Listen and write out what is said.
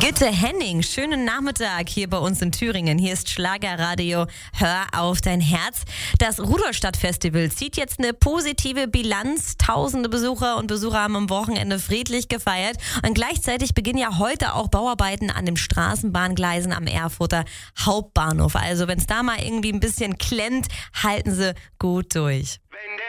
Gitte Henning, schönen Nachmittag hier bei uns in Thüringen. Hier ist Schlagerradio, hör auf dein Herz. Das Rudolstadt-Festival zieht jetzt eine positive Bilanz. Tausende Besucher und Besucher haben am Wochenende friedlich gefeiert. Und gleichzeitig beginnen ja heute auch Bauarbeiten an den Straßenbahngleisen am Erfurter Hauptbahnhof. Also wenn es da mal irgendwie ein bisschen klemmt, halten Sie gut durch. Wenn